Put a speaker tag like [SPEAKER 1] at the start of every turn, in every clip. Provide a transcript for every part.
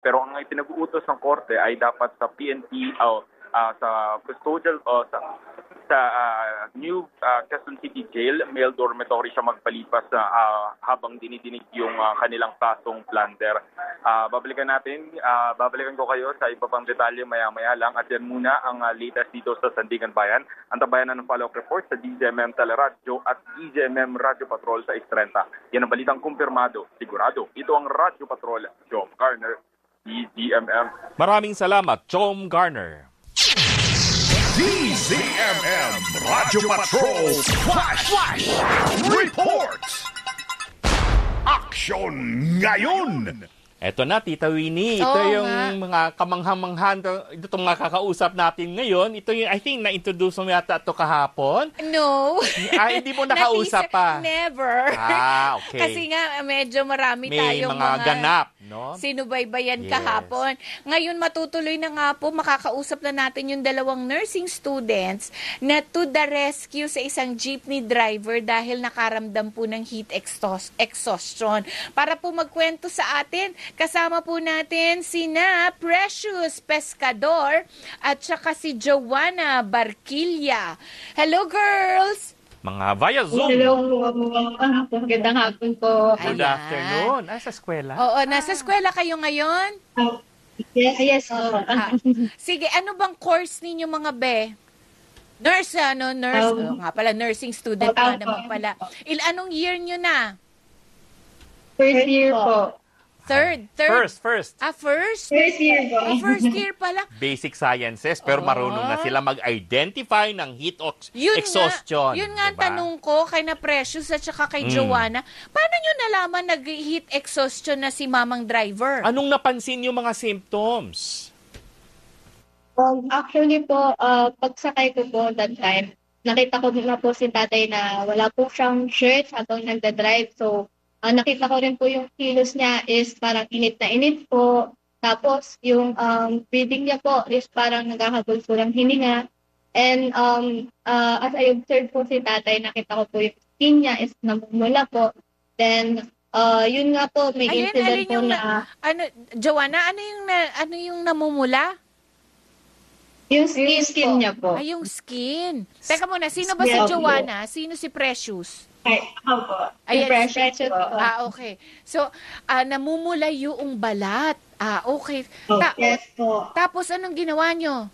[SPEAKER 1] Pero ang ipinag-uutos ng korte ay dapat sa PNP o sa custodial o sa new Quezon City Jail, male dormitory siya magpalipas habang dinidinig yung kanilang kasong plunder. Babalikan ko kayo sa iba pang detalye maya-maya lang at yan muna ang latest dito sa Sandigan Bayan. Ang tabayanan ng follow-up report sa DZMM Teleradyo at DZMM Radio Patrol sa 6:30. Yan ang balitang kumpirmado, sigurado. Ito ang Radio Patrol, Jom Garner, DZMM.
[SPEAKER 2] Maraming salamat, Jom Garner.
[SPEAKER 3] DZMM Radio Patrol Flash Report. Action ngayon.
[SPEAKER 2] Eto na, Tita Winnie. Ito yung mga kamanghang-manghan. Ito itong mga kakausap natin ngayon. Ito yung, I think, na-introduce mo yata ito kahapon.
[SPEAKER 4] No.
[SPEAKER 2] Hindi mo nakausap pa.
[SPEAKER 4] Never.
[SPEAKER 2] Okay.
[SPEAKER 4] Kasi nga, medyo marami tayong
[SPEAKER 2] mga ganap, no?
[SPEAKER 4] Sinubaybayan kahapon. Ngayon, matutuloy na nga po, makakausap na natin yung dalawang nursing students na to the rescue sa isang jeepney driver dahil nakaramdam po ng heat exhaustion. Para po magkwento sa atin, kasama po natin sina Precious Pescador at saka si Joanna Barquilla. Hello, girls!
[SPEAKER 2] Mga via Zoom.
[SPEAKER 5] Hello, magandang hapon po.
[SPEAKER 2] Good afternoon. Sa eskwela?
[SPEAKER 4] Oo, nasa eskwela kayo ngayon?
[SPEAKER 5] Yes.
[SPEAKER 4] Sige, ano bang course ninyo mga be? Nurse, nursing student ka naman pala. Anong year nyo na?
[SPEAKER 5] First year po.
[SPEAKER 4] Third?
[SPEAKER 2] First.
[SPEAKER 4] First?
[SPEAKER 5] First year po.
[SPEAKER 4] First year pala.
[SPEAKER 2] Basic sciences, pero marunong na sila mag-identify ng heat exhaustion.
[SPEAKER 4] Yun nga ang tanong ko kay na Precious at saka kay Joanna. Paano nyo nalaman nag-heat exhaustion na si mamang driver?
[SPEAKER 2] Anong napansin yung mga symptoms?
[SPEAKER 5] Actually po, pagsakay ko po that time, nakita ko na po si tatay na wala po siyang shirt habang nagda-drive. So, nakita ko rin po yung kilos niya is parang init na init po. Tapos yung breathing niya po is parang naghahabol po ng hininga. And as I observed po si tatay, nakita ko po yung skin niya is namumula po. Then yun nga po, may incident po na...
[SPEAKER 4] Joanna, ano yung namumula?
[SPEAKER 5] Yung skin niya po.
[SPEAKER 4] Yung skin. Teka muna, sino ba si Joanna? Sino si Precious?
[SPEAKER 5] Ay, ako po. Precious po.
[SPEAKER 4] Okay. So, namumula yung balat. Okay.
[SPEAKER 5] Yes po.
[SPEAKER 4] Tapos, anong ginawa nyo?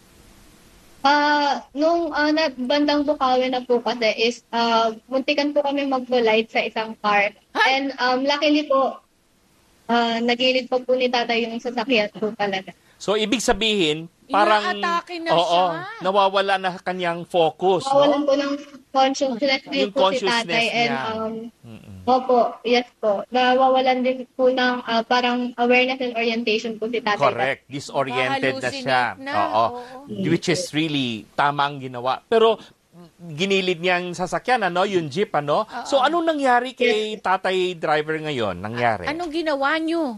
[SPEAKER 5] Nung bandang Bukawi na po kasi is, muntikan po kami mag-collide sa isang car. And luckily po, nagilid po ni tatay yung sasakyan po talaga.
[SPEAKER 2] So, ibig sabihin, parang
[SPEAKER 4] inaatake na siya.
[SPEAKER 2] Nawawala na kanyang focus.
[SPEAKER 5] Nawawalan po ng consciousness din po si tatay. And, opo, yes po. Nawawalan din po ng parang awareness and orientation po si tatay.
[SPEAKER 2] Correct. Disoriented na siya.
[SPEAKER 4] Oo.
[SPEAKER 2] Which is really tamang ginawa. Pero, ginilid niyang sasakyan, yung jeep, So, anong nangyari kay tatay driver ngayon?
[SPEAKER 4] Anong ginawa niyo?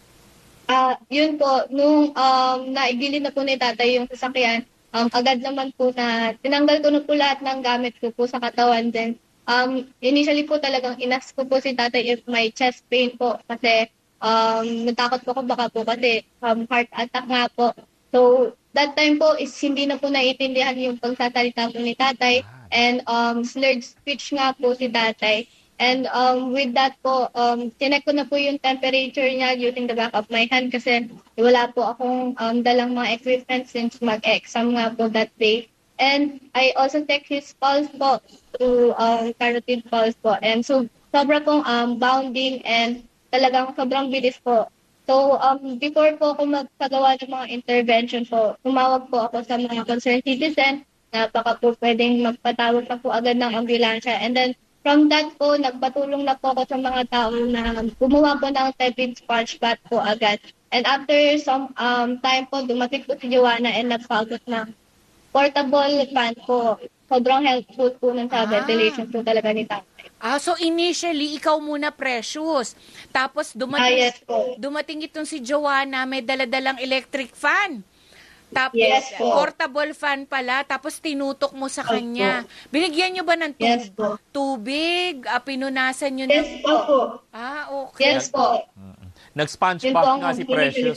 [SPEAKER 5] Yun po, nung naigilid na po ni tatay yung sasakyan, agad naman po na tinanggal ko na po lahat ng gamit ko po sa katawan. Then, initially po talagang inas ko po si tatay if may chest pain po kasi natakot po ako baka po kasi heart attack nga po. So, that time po is hindi na po naiintindihan yung pagsasalita po ni tatay and slurred speech nga po si tatay. And with that po, tinek ko na po yung temperature niya using the back of my hand kasi wala po akong dalang mga equipment since mag-exam nga po that day. And I also check his pulse po to carotid pulse po. And so, sobra pong bounding and talagang sobrang bilis po. So, before po ako magpagawa ng mga intervention po, tumawag po ako sa mga concerned citizen na baka po pwedeng magpatawag na po agad ng ambulansya. And then, from that po, nagpatulong na po ako sa mga tao na gumawa po ng tepid sponge bath po agad. And after some time po, dumating po si Joanna and nagpagot ng portable fan po. Sobrang helpful po ng sa ventilation po talaga ni tatay.
[SPEAKER 4] So initially, ikaw muna Precious. Tapos dumating itong si Joanna, may daladalang electric fan. Tapos, portable fan pala, tapos tinutok mo sa kanya. Binigyan nyo ba ng tubig? Pinunasan nyo
[SPEAKER 5] Yes po.
[SPEAKER 4] Okay.
[SPEAKER 5] Yes po.
[SPEAKER 2] Nag-sponge bath nga si Precious.